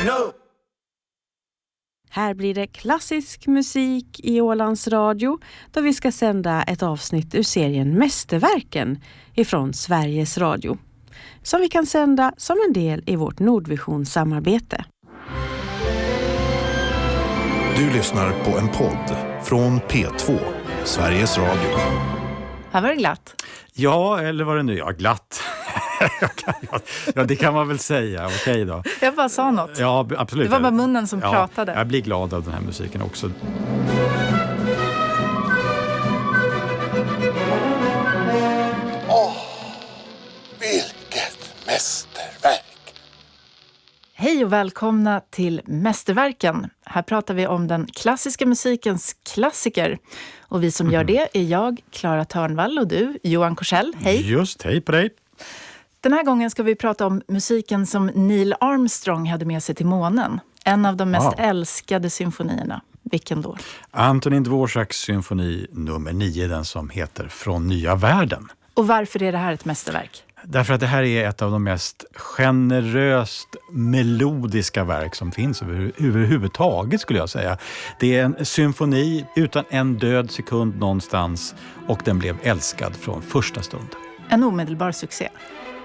Här blir det klassisk musik i Ålands Radio då vi ska sända ett avsnitt ur serien Mästerverken ifrån Sveriges Radio. Som vi kan sända som en del i vårt Nordvision-samarbete. Du lyssnar på en podd från P2, Sveriges Radio. Här var det glatt. Ja, eller var det nu? Ja, glatt. Ja, det kan man väl säga. Okej då. Jag bara sa något. Ja, absolut. Det var bara munnen som pratade. Jag blir glad av den här musiken också. Vilket mästerverk! Hej och välkomna till Mästerverken. Här pratar vi om den klassiska musikens klassiker. Och vi som gör det är jag, Clara Törnvall, och du, Johan Korsell. Hej! Just, hej på dig! Den här gången ska vi prata om musiken som Neil Armstrong hade med sig till månen. En av de mest älskade symfonierna. Vilken då? Antonin Dvoraks symfoni nummer 9, den som heter Från nya världen. Och varför är det här ett mästerverk? Därför att det här är ett av de mest generöst melodiska verk som finns överhuvudtaget, skulle jag säga. Det är en symfoni utan en död sekund någonstans, och den blev älskad från första stund. En omedelbar succé.